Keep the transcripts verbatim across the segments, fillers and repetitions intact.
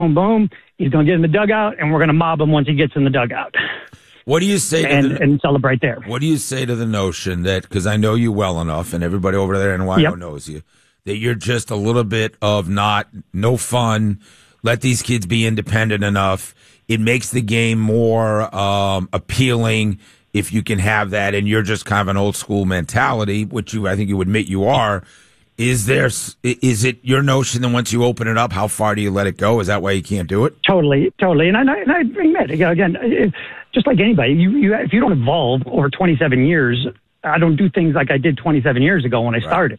boom, boom. He's going to get in the dugout, and we're going to mob him once he gets in the dugout. What do you say to and, the, and celebrate there? What do you say to the notion that, because I know you well enough, and everybody over there in Ohio yep. knows you, that you're just a little bit of not no fun. Let these kids be independent enough. It makes the game more um, appealing if you can have that, and you're just kind of an old school mentality, which you I think you admit you are. Is there is it your notion that once you open it up, how far do you let it go? Is that why you can't do it? Totally, totally. And I, and I admit, again, it, just like anybody, you, you if you don't evolve over twenty-seven years, I don't do things like I did twenty-seven years ago when I right. started.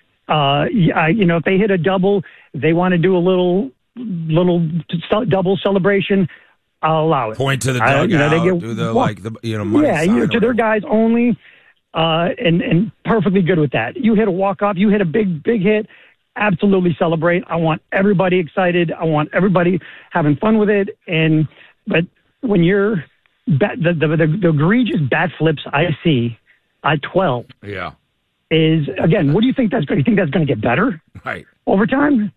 Uh, I, you know, if they hit a double, they want to do a little little double celebration, I'll allow it. Point to the dugout, uh, you know, they get, do the, like, the, you know, money yeah, you know, to their guys only. Uh, and, and perfectly good with that. You hit a walk-off, you hit a big, big hit, absolutely celebrate. I want everybody excited. I want everybody having fun with it. And, but when you're, bat, the, the, the, the egregious bat flips I see at twelve yeah. is, again, what do you think that's going to, you think that's going to get better? Right. Over time?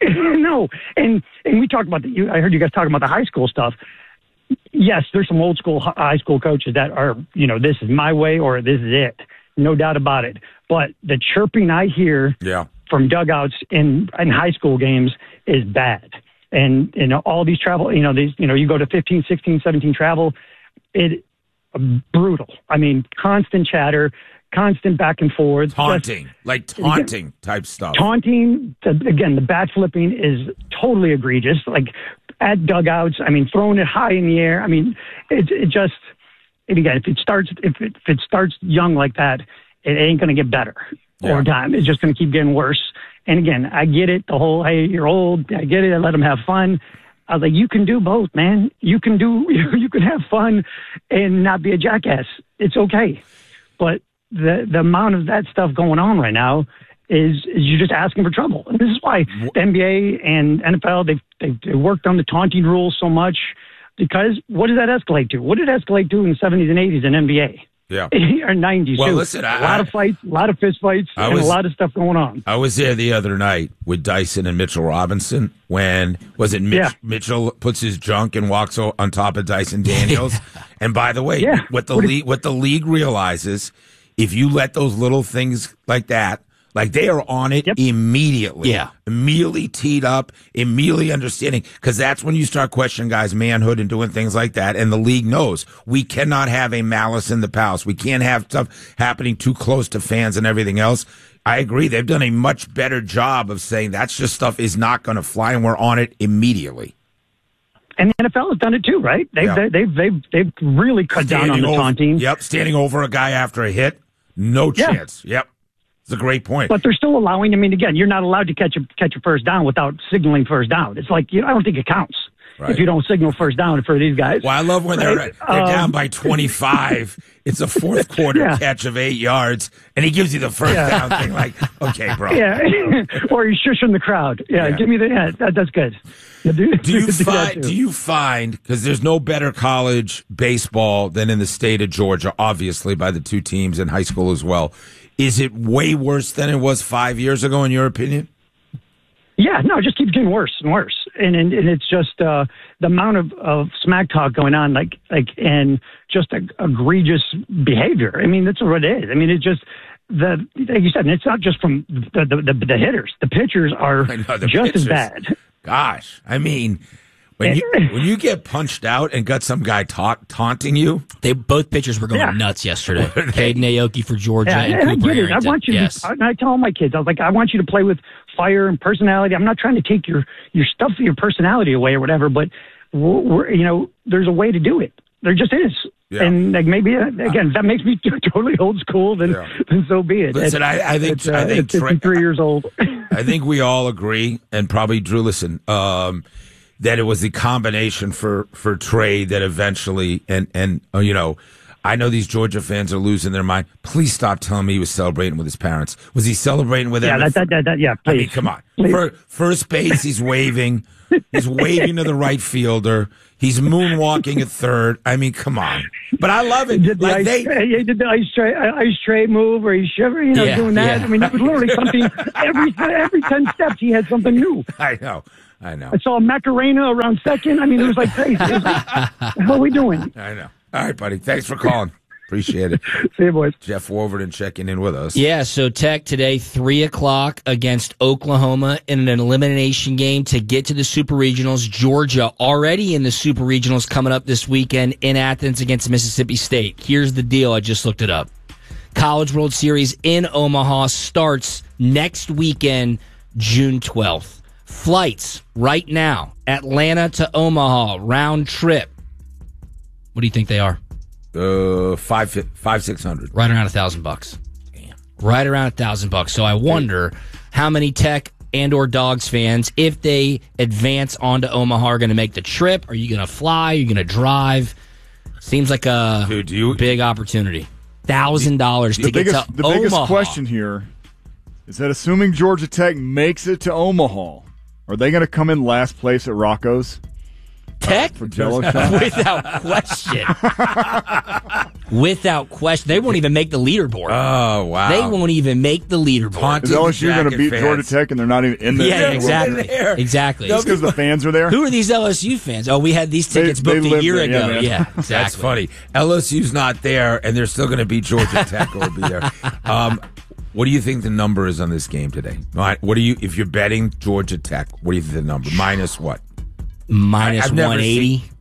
No. And, and we talked about the, you, I heard you guys talking about the high school stuff. Yes, there's some old school high school coaches that are, you know, this is my way or this is it. No doubt about it. But the chirping I hear yeah. from dugouts in, in high school games is bad. And, you know, all these travel, you know, these, you know, you go to fifteen, sixteen, seventeen travel, it brutal. I mean, constant chatter, constant back and forth. Taunting, just, like taunting again, type stuff. Taunting, the, again, the bat flipping is totally egregious. Like, at dugouts, I mean, throwing it high in the air. I mean, it, it just, and again, if it starts, if it, if it starts young like that, it ain't going to get better yeah. over time. It's just going to keep getting worse. And again, I get it. The whole, hey, you're old. I get it. I let them have fun. I was like, you can do both, man. You can do, you can have fun and not be a jackass. It's okay. But the the amount of that stuff going on right now is, is you're just asking for trouble. And this is why the N B A and N F L, they've, they've, they've worked on the taunting rules so much, because what does that escalate to? What did it escalate to in the seventies and eighties in N B A? Yeah. Or nineties, well, too. Listen, I, a lot of fights, a lot of fist fights, I and was, a lot of stuff going on. I was there the other night with Dyson and Mitchell Robinson when, was it Mitch, yeah. Mitchell puts his junk and walks on top of Dyson Daniels? And by the way, yeah. what the what league, what the league realizes, if you let those little things like that, like they are on it yep. immediately. Yeah. Immediately teed up, immediately understanding. Because that's when you start questioning guys' manhood and doing things like that. And the league knows we cannot have a malice in the palace. We can't have stuff happening too close to fans and everything else. I agree. They've done a much better job of saying that's just stuff is not going to fly, and we're on it immediately. And the N F L has done it too, right? They've yeah. they've, they've they've really cut standing down on the over, taunting. Yep, standing over a guy after a hit, no yeah. chance. Yep. It's a great point. But they're still allowing, I mean, again, you're not allowed to catch a, catch a first down without signaling first down. It's like, you know, I don't think it counts right. if you don't signal first down for these guys. Well, I love when right? they're, they're um, down by twenty-five. It's a fourth quarter yeah. catch of eight yards, and he gives you the first yeah. down thing like, okay, bro. Yeah, or he's shushing the crowd. Yeah, yeah. give me the, yeah, that, that's good. Do, do you find, do you find, because there's no better college baseball than in the state of Georgia, obviously, by the two teams in high school as well. Is it way worse than it was five years ago, in your opinion? Yeah, no, it just keeps getting worse and worse, and and, and it's just uh, the amount of, of smack talk going on, like like and just a, egregious behavior. I mean, that's what it is. I mean, it's just the like you said, and it's not just from the the, the, the hitters. The pitchers are know, the just pitchers, as bad. Gosh, I mean. When you when you get punched out and got some guy ta- taunting you, they both pitchers were going yeah. nuts yesterday. Caden Aoki for Georgia yeah, and, and Cooper I, get it. I want you. Yes. To, and I tell all my kids, I was like, I want you to play with fire and personality. I'm not trying to take your your stuff, your personality away or whatever. But we're, we're, you know, there's a way to do it. There just is. Yeah. And like maybe uh, again, that makes me totally old school. Then, yeah. then so be it. Listen, I, I think uh, I think fifty-three years old. I think we all agree, and probably Drew. Listen, um, that it was the combination for, for Trey that eventually, and, and uh, you know, I know these Georgia fans are losing their mind. Please stop telling me he was celebrating with his parents. Was he celebrating with yeah, them? That, that, that, yeah, please. I mean, come on. For, first base, he's waving. He's waving to the right fielder. He's moonwalking at third. I mean, come on. But I love it. Did the, like ice, they, he did the ice tray, ice tray move, or he's shivering, you know, yeah, doing that. Yeah. I mean, that was literally something. Every every ten steps, he had something new. I know. I know. I saw Macarena around second. I mean, it was like crazy. It was like, what the hell are we doing? I know. All right, buddy. Thanks for calling. Appreciate it. See you, boys. Jeff Wolverton checking in with us. Yeah, so Tech today, three o'clock against Oklahoma in an elimination game to get to the Super Regionals. Georgia already in the Super Regionals coming up this weekend in Athens against Mississippi State. Here's the deal. I just looked it up. College World Series in Omaha starts next weekend, June twelfth. Flights right now, Atlanta to Omaha, round trip. What do you think they are? Uh, five, five, six hundred. Right around a thousand bucks. Damn. Right around a thousand bucks. So I wonder how many Tech and or Dogs fans, if they advance onto Omaha, are going to make the trip. Are you going to fly? Are you going to drive? Seems like a Dude, do you, big opportunity. Thousand dollars to the get biggest, to the Omaha. biggest question here is that assuming Georgia Tech makes it to Omaha, are they going to come in last place at Rocco's? Tech? For Jello shot? Without question. Without question. They won't even make the leaderboard. Oh, wow. They won't even make the leaderboard. Taunt- Is L S U going to beat fans. Georgia Tech and they're not even in there? Yeah, exactly. there. Exactly. Just because the fans are there? Who are these L S U fans? Oh, we had these tickets They- they booked a live year there, ago. yeah, man. Yeah, exactly. That's funny. L S U's not there, and they're still going to beat Georgia Tech or be there. Um, what do you think the number is on this game today? What do you, if you're betting Georgia Tech, what do you think the number? Minus what? Minus I've never one eighty. seen-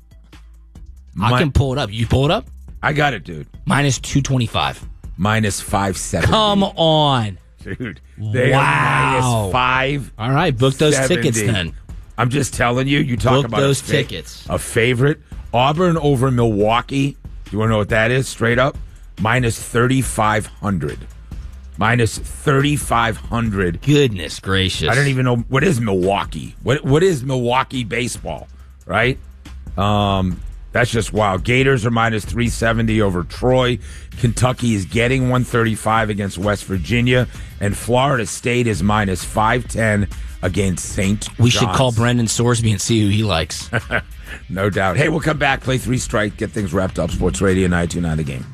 I Mi- can pull it up. You pull it up? I got it, dude. Minus two twenty-five. Minus five seventy. Come on. Dude. They Wow. are minus five. All right, book those seventy. tickets then. I'm just telling you. You talk Book about those a fa- tickets. A favorite. Auburn over Milwaukee. Do you want to know what that is? Straight up, minus thirty-five hundred. Minus thirty-five hundred. Goodness gracious. I don't even know what is Milwaukee. What what is Milwaukee baseball? Right? Um, that's just wild. Gators are minus three seventy over Troy. Kentucky is getting one thirty-five against West Virginia, and Florida State is minus five ten against Saint We should John's. call Brendan Sorsby and see who he likes. No doubt. Hey, we'll come back, play three strike, get things wrapped up. Sports Radio nine two nine The Game.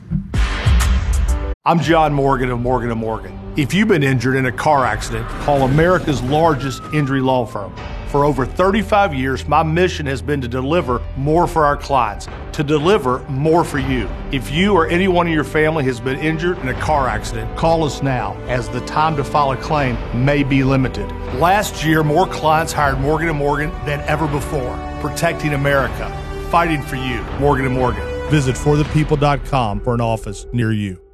I'm John Morgan of Morgan and Morgan. If you've been injured in a car accident, call America's largest injury law firm. For over thirty-five years, my mission has been to deliver more for our clients, to deliver more for you. If you or anyone in your family has been injured in a car accident, call us now, as the time to file a claim may be limited. Last year, more clients hired Morgan and Morgan than ever before, protecting America, fighting for you. Morgan and Morgan. Visit for the people dot com for an office near you.